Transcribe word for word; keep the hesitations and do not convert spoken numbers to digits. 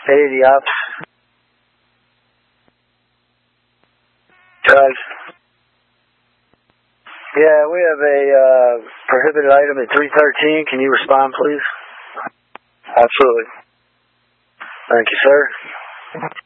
eighty ops. Judge. Yeah, we have a uh, prohibited item at three thirteen. Can you respond, please? Absolutely. Thank you, sir.